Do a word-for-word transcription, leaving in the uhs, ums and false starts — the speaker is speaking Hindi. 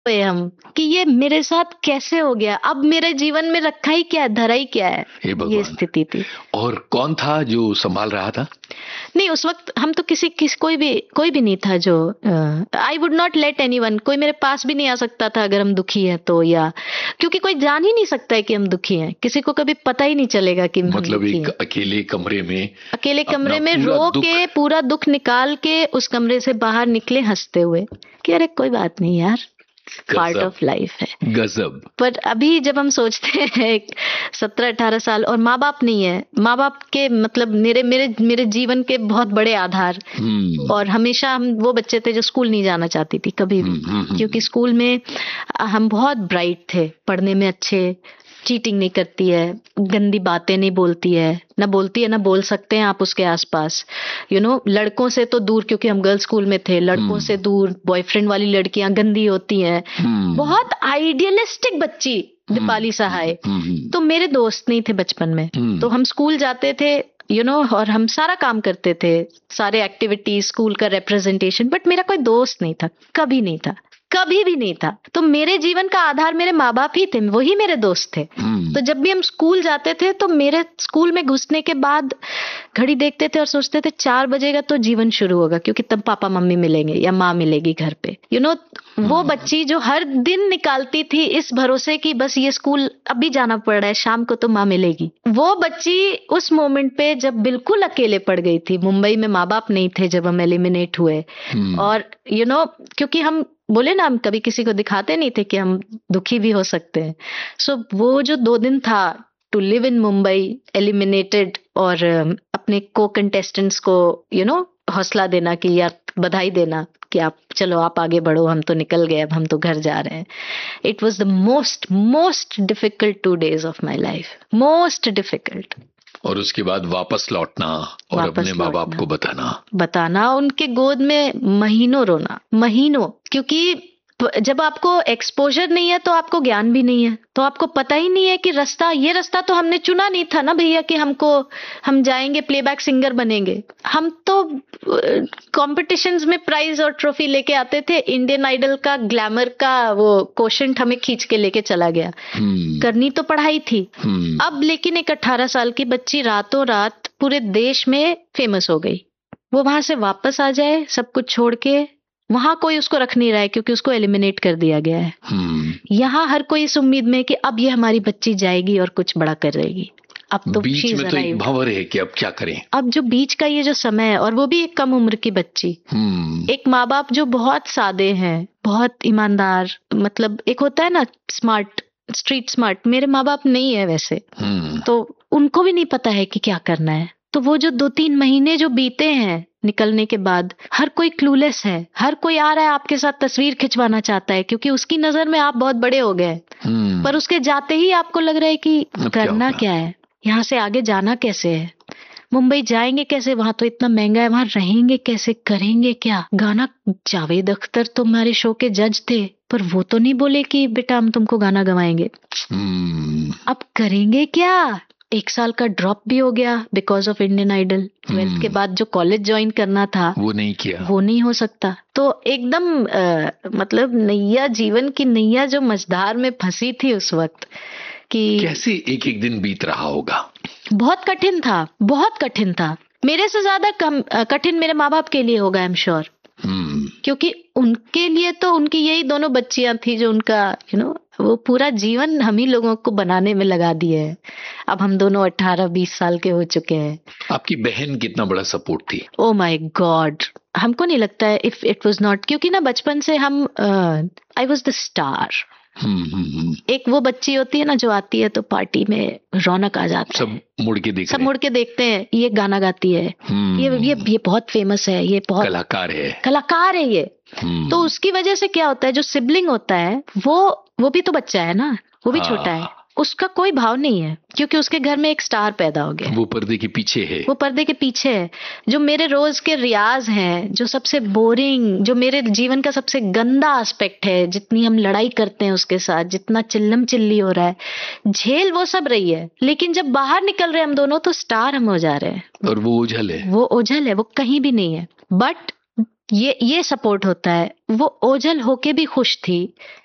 हुए हम कि ये मेरे साथ कैसे हो गया, अब मेरे जीवन में रखा ही क्या है, धरा ही क्या है। हे भगवान। ये स्थिति थी। और कौन था जो संभाल रहा था? नहीं, उस वक्त हम तो किसी किस कोई भी कोई भी नहीं था जो, I would not let anyone, कोई मेरे पास भी नहीं आ सकता था अगर हम दुखी हैं तो, या क्योंकि कोई जान ही नहीं सकता है कि हम दुखी हैं, किसी को कभी पता ही नहीं चलेगा कि हम मतलब दुखी एक हैं। अकेले कमरे में अकेले अपना कमरे में पूरा रो दुख- के पूरा दुख निकाल के उस कमरे से बाहर निकले हंसते हुए कि अरे कोई बात नहीं यार, पार्ट गजब। ऑफ लाइफ है। गजब। पर अभी जब हम सोचते हैं सत्रह अठारह साल और माँ बाप नहीं है, माँ बाप के मतलब मेरे मेरे मेरे जीवन के बहुत बड़े आधार, हम्म, और हमेशा हम वो बच्चे थे जो स्कूल नहीं जाना चाहती थी कभी भी, हम्म, हम्म, हम्म। क्योंकि स्कूल में हम बहुत ब्राइट थे, पढ़ने में अच्छे, चीटिंग नहीं करती है, गंदी बातें नहीं बोलती है, ना बोलती है ना बोल सकते हैं आप उसके आसपास, यू नो लड़कों से तो दूर, क्योंकि हम गर्ल्स स्कूल में थे, लड़कों हम्म। से दूर, बॉयफ्रेंड वाली लड़कियां गंदी होती हैं, हम्म, बहुत आइडियलिस्टिक बच्ची दीपाली सहाय। हम्म, हम्म, तो मेरे दोस्त नहीं थे बचपन में, हम्म। तो हम स्कूल जाते थे यू नो और हम सारा काम करते थे, सारे एक्टिविटीज, स्कूल का रिप्रेजेंटेशन, बट मेरा कोई दोस्त नहीं था, कभी नहीं था, कभी भी नहीं था। तो मेरे जीवन का आधार मेरे माँ बाप ही थे, वही मेरे दोस्त थे। हम्म। तो जब भी हम स्कूल जाते थे तो मेरे स्कूल में घुसने के बाद घड़ी देखते थे और सोचते थे चार बजेगा तो जीवन शुरू होगा, क्योंकि तब पापा मम्मी मिलेंगे या माँ मिलेगी घर पे, यू you नो know, वो बच्ची जो हर दिन निकालती थी इस भरोसे कि बस ये स्कूल अभी जाना पड़ रहा है, शाम को तो माँ मिलेगी, वो बच्ची उस मोमेंट पे जब बिल्कुल अकेले पड़ गई थी। मुंबई में माँ बाप नहीं थे जब हम एलिमिनेट हुए, और यू you नो know, क्योंकि हम बोले ना, हम कभी किसी को दिखाते नहीं थे कि हम दुखी भी हो सकते हैं। सो so, वो जो दो दिन था to live in Mumbai eliminated, और अपने को कंटेस्टेंट्स को यू नो हौसला देना कि यार बधाई देना कि आप चलो आप आगे बढ़ो, हम तो निकल गए, अब हम तो घर जा रहे हैं। It was the most most difficult two days of my life, most difficult. और उसके बाद वापस लौटना और वापस अपने माँ बाप लौटना, को बताना बताना उनके गोद में महीनों रोना, महीनों, क्योंकि जब आपको एक्सपोजर नहीं है तो आपको ज्ञान भी नहीं है, तो आपको पता ही नहीं है कि रास्ता, ये रास्ता तो हमने चुना नहीं था ना भैया कि हमको हम जाएंगे प्लेबैक सिंगर बनेंगे। हम तो कॉम्पिटिशंस में प्राइज और ट्रॉफी लेके आते थे, इंडियन आइडल का ग्लैमर का वो कोशेंट हमें खींच के लेके चला गया। करनी तो पढ़ाई थी। अब लेकिन एक अठारह साल की बच्ची रातों रात पूरे देश में फेमस हो गई, वो वहां से वापस आ जाए सब कुछ छोड़ के, वहां कोई उसको रख नहीं रहा है क्योंकि उसको एलिमिनेट कर दिया गया है। यहाँ हर कोई इस उम्मीद में कि अब ये हमारी बच्ची जाएगी और कुछ बड़ा करेगी। अब तो बीच में तो एक भंवर है कि अब क्या करें। अब जो बीच का ये जो समय है, और वो भी एक कम उम्र की बच्ची, एक माँ बाप जो बहुत सादे हैं, बहुत ईमानदार, मतलब एक होता है ना स्मार्ट, स्ट्रीट स्मार्ट, मेरे माँ बाप नहीं है वैसे, तो उनको भी नहीं पता है कि क्या करना है। तो वो जो दो तीन महीने जो बीते हैं निकलने के बाद, हर कोई क्लूलेस है, हर कोई आ रहा है आपके साथ तस्वीर खिंचवाना चाहता है क्योंकि उसकी नजर में आप बहुत बड़े हो गए, पर उसके जाते ही आपको लग रहा है कि करना क्या है, यहाँ से आगे जाना कैसे है, मुंबई जाएंगे कैसे, वहां तो इतना महंगा है, वहां रहेंगे कैसे, करेंगे क्या। गाना, जावेद अख्तर तो हमारे शो के जज थे, पर वो तो नहीं बोले कि बेटा हम तुमको गाना गवाएंगे। अब करेंगे क्या। एक साल का ड्रॉप भी हो गया because of Indian idol. Twelfth के बाद जो कॉलेज ज्वाइन करना था वो नहीं किया, वो नहीं हो सकता। तो एकदम आ, मतलब नैया, जीवन की नैया जो मझधार में फंसी थी उस वक्त, कि कैसे एक एक दिन बीत रहा होगा। बहुत कठिन था, बहुत कठिन था। मेरे से ज्यादा कम कठिन मेरे माँ बाप के लिए होगा, आई एम श्योर, क्योंकि उनके लिए तो उनकी यही दोनों बच्चियां थी जो उनका यू you नो know, वो पूरा जीवन हम ही लोगों को बनाने में लगा दिए है। अब हम दोनों अठारह बीस साल के हो चुके हैं। आपकी बहन कितना बड़ा सपोर्ट थी। ओ माय गॉड, हमको नहीं लगता है इफ इट वाज नॉट, क्योंकि ना बचपन से हम, आई वाज द स्टार। एक वो बच्ची होती है ना जो आती है तो पार्टी में रौनक आ जाती है, सब मुड़ के देखते सब मुड़ के देखते हैं, ये गाना गाती है, ये ये ये बहुत फेमस है, ये बहुत कलाकार है, कलाकार है ये। तो उसकी वजह से क्या होता है, जो सिबलिंग होता है वो वो भी तो बच्चा है ना, वो भी छोटा है, उसका कोई भाव नहीं है क्योंकि उसके घर में एक स्टार पैदा हो गया। वो पर्दे के पीछे है, वो पर्दे के पीछे है। जो मेरे रोज के रियाज हैं, जो सबसे बोरिंग, जो मेरे जीवन का सबसे गंदा एस्पेक्ट है, जितनी हम लड़ाई करते हैं उसके साथ, जितना चिल्लम चिल्ली हो रहा है, झेल वो सब रही है, लेकिन जब बाहर निकल रहे हम दोनों तो स्टार हम हो जा रहे हैं। और वो ओझल है, वो ओझल है, वो कहीं भी नहीं है। बट ये ये सपोर्ट होता है। वो ओझल होके भी खुश थी